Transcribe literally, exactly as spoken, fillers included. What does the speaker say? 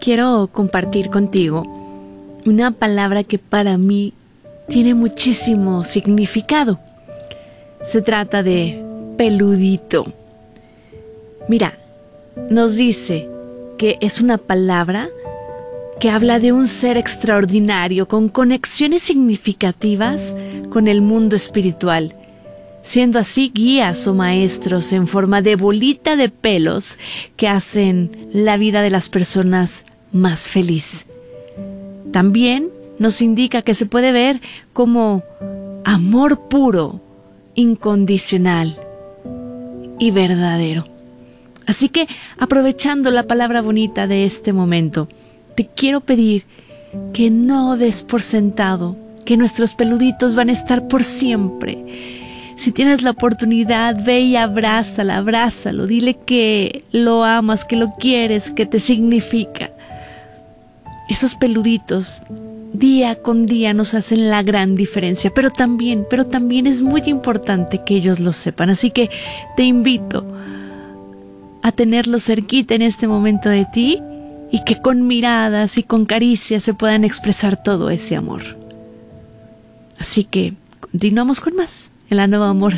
quiero compartir contigo una palabra que para mí tiene muchísimo significado. Se trata de peludito. Mira, nos dice que es una palabra que habla de un ser extraordinario con conexiones significativas con el mundo espiritual, siendo así guías o maestros en forma de bolita de pelos que hacen la vida de las personas más feliz. También nos indica que se puede ver como amor puro, incondicional y verdadero. Así que, aprovechando la palabra bonita de este momento, te quiero pedir que no des por sentado que nuestros peluditos van a estar por siempre. Si tienes la oportunidad, ve y abrázala, abrázalo, dile que lo amas, que lo quieres, que te significa. Esos peluditos día con día nos hacen la gran diferencia, pero también, pero también es muy importante que ellos lo sepan. Así que te invito a tenerlos cerquita en este momento de ti y que con miradas y con caricias se puedan expresar todo ese amor. Así que continuamos con más en La Nueva Amor